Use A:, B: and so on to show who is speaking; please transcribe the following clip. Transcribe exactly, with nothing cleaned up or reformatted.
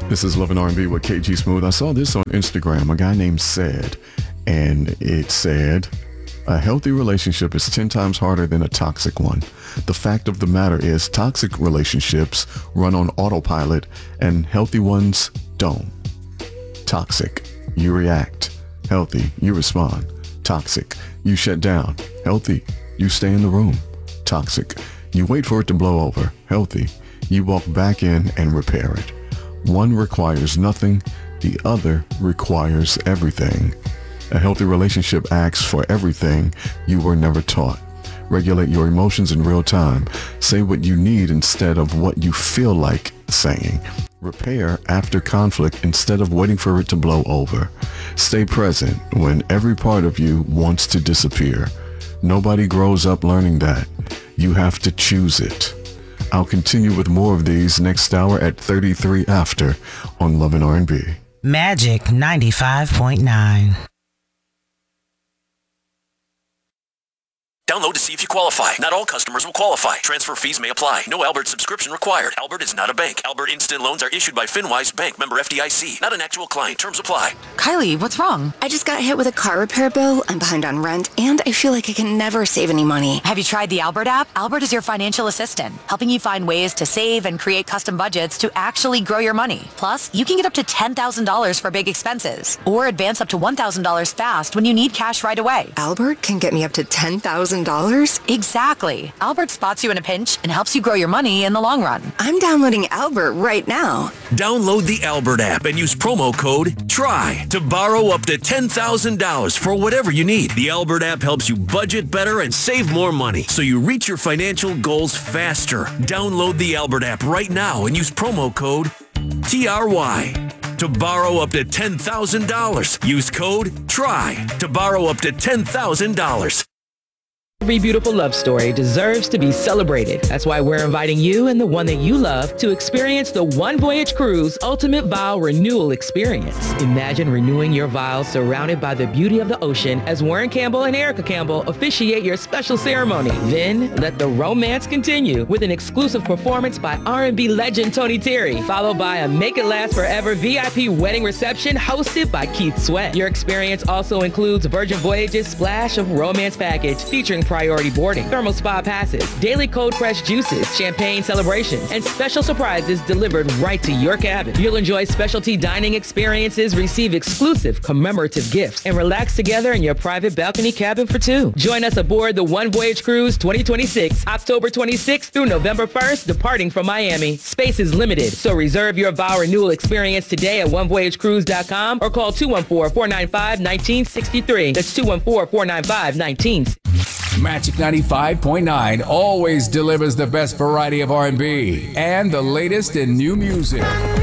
A: This is Love and R and B with K G Smooth. I saw this on Instagram, a guy named Said, and it said, a healthy relationship is ten times harder than a toxic one. The fact of the matter is toxic relationships run on autopilot and healthy ones don't. Toxic, you react. Healthy, you respond. Toxic, you shut down. Healthy, you stay in the room. Toxic, you wait for it to blow over. Healthy, you walk back in and repair it. One requires nothing, the other requires everything. A healthy relationship asks for everything you were never taught. Regulate your emotions in real time. Say what you need instead of what you feel like saying. Repair after conflict instead of waiting for it to blow over. Stay present when every part of you wants to disappear. Nobody grows up learning that. You have to choose it. I'll continue with more of these next hour at thirty-three after on Love and R and B.
B: Magic ninety-five point nine.
C: Download to see if you qualify. Not all customers will qualify. Transfer fees may apply. No Albert subscription required. Albert is not a bank. Albert Instant Loans are issued by FinWise Bank, member F D I C. Not an actual client. Terms apply.
D: Kylie, what's wrong?
E: I just got hit with a car repair bill. I'm behind on rent, and I feel like I can never save any money.
D: Have you tried the Albert app? Albert is your financial assistant, helping you find ways to save and create custom budgets to actually grow your money. Plus, you can get up to ten thousand dollars for big expenses, or advance up to one thousand dollars fast when you need cash right away.
E: Albert can get me up to ten thousand dollars?
D: Exactly. Albert spots you in a pinch and helps you grow your money in the long run.
E: I'm downloading Albert right now.
C: Download the Albert app and use promo code TRY to borrow up to ten thousand dollars for whatever you need. The Albert app helps you budget better and save more money so you reach your financial goals faster. Download the Albert app right now and use promo code T R Y to borrow up to ten thousand dollars. Use code TRY to borrow up to ten thousand dollars.
F: Every beautiful love story deserves to be celebrated. That's why we're inviting you and the one that you love to experience the One Voyage Cruise Ultimate Vow Renewal Experience. Imagine renewing your vows surrounded by the beauty of the ocean as Warren Campbell and Erica Campbell officiate your special ceremony. Then let the romance continue with an exclusive performance by R and B legend Tony Terry, followed by a Make It Last Forever V I P wedding reception hosted by Keith Sweat. Your experience also includes Virgin Voyages Splash of Romance package featuring priority boarding, thermal spa passes, daily cold pressed juices, champagne celebrations, and special surprises delivered right to your cabin. You'll enjoy specialty dining experiences, receive exclusive commemorative gifts, and relax together in your private balcony cabin for two. Join us aboard the One Voyage Cruise twenty twenty-six, October twenty-sixth through November first, departing from Miami. Space is limited, so reserve your vow renewal experience today at one voyage cruise dot com or call two one four, four nine five, one nine six three. That's two one four, four nine five, one nine six three.
G: Magic ninety-five point nine always delivers the best variety of R and B and the latest in new music.